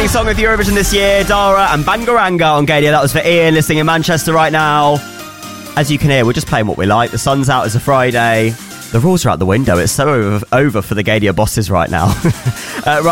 opening song of Eurovision this year, Dara and Bangaranga on Gadia. That was for Ian, listening in Manchester right now. As you can hear, we're just playing what we like. The sun's out, it's a Friday. The rules are out the window. It's so over for the Gadia bosses right now. Right.